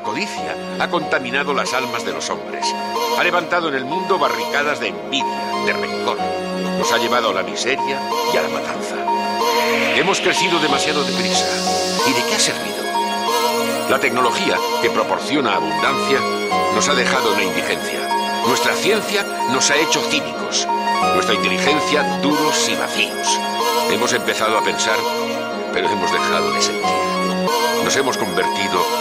codicia ha contaminado las almas de los hombres. Ha levantado en el mundo barricadas de envidia, de rencor. Nos ha llevado a la miseria y a la matanza. Hemos crecido demasiado deprisa. ¿Y de qué ha servido? La tecnología, que proporciona abundancia, nos ha dejado en la indigencia. Nuestra ciencia nos ha hecho cínicos. Nuestra inteligencia duros y vacíos. Hemos empezado a pensar, pero hemos dejado de sentir. Nos hemos convertido